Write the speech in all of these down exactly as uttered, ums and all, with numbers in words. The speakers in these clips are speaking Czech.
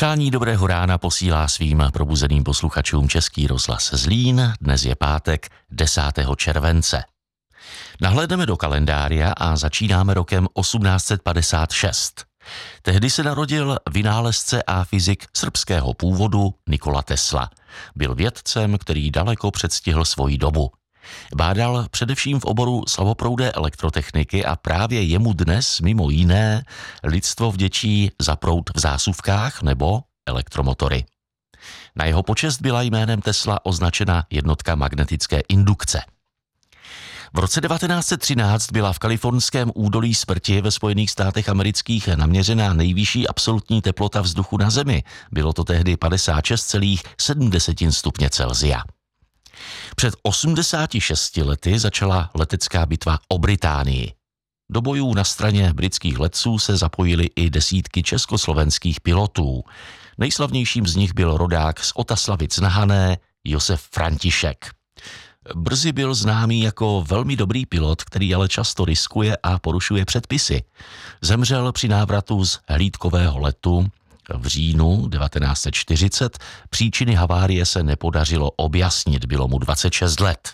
Přání dobrého rána posílá svým probuzeným posluchačům Český rozhlas Zlín. Dnes je pátek desátého července. Nahlédneme do kalendária a začínáme rokem osmnáct set padesát šest. Tehdy se narodil vynálezce a fyzik srbského původu Nikola Tesla. Byl vědcem, který daleko předstihl svoji dobu. Bádal především v oboru slavoproudé elektrotechniky a právě jemu dnes mimo jiné lidstvo vděčí za proud v zásuvkách nebo elektromotory. Na jeho počest byla jménem Tesla označena jednotka magnetické indukce. V roce devatenáct set třináct byla v kalifornském údolí smrti ve Spojených státech amerických naměřená nejvyšší absolutní teplota vzduchu na Zemi. Bylo to tehdy padesát šest celá sedm stupně Celsia. Před osmdesáti šesti lety začala letecká bitva o Británii. Do bojů na straně britských letců se zapojily i desítky československých pilotů. Nejslavnějším z nich byl rodák z Otaslavic na Hané Josef František. Brzy byl známý jako velmi dobrý pilot, který ale často riskuje a porušuje předpisy. Zemřel při návratu z hlídkového letu v říjnu devatenáct set čtyřicet. Příčiny havárie se nepodařilo objasnit, bylo mu dvacet šest let.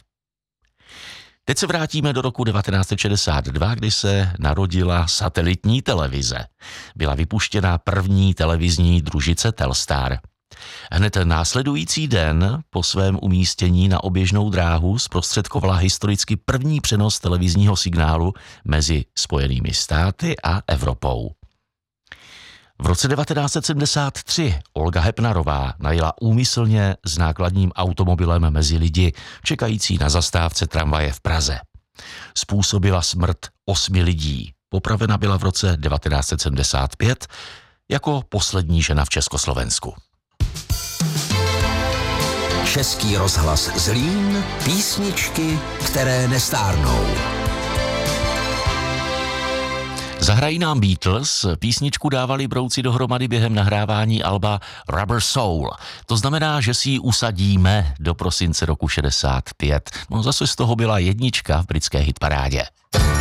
Teď se vrátíme do roku devatenáct set šedesát dva, kdy se narodila satelitní televize. Byla vypuštěna první televizní družice Telstar. Hned následující den po svém umístění na oběžnou dráhu zprostředkovala historicky první přenos televizního signálu mezi Spojenými státy a Evropou. V roce devatenáct set sedmdesát tři Olga Hepnarová najela úmyslně s nákladním automobilem mezi lidi, čekající na zastávce tramvaje v Praze. Způsobila smrt osmi lidí. Popravena byla v roce devatenáct set sedmdesát pět jako poslední žena v Československu. Český rozhlas Zlín, písničky, které nestárnou. Zahrají nám Beatles, písničku dávali brouci dohromady během nahrávání alba Rubber Soul. To znamená, že si ji usadíme do prosince roku šedesát pět. No zase z toho byla jednička v britské hitparádě.